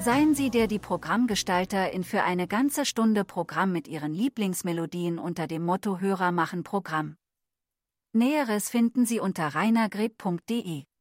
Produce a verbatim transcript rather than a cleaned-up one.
Seien Sie der die Programmgestalterin für eine ganze Stunde Programm mit Ihren Lieblingsmelodien unter dem Motto Hörer machen Programm. Näheres finden Sie unter rainer greb punkt de.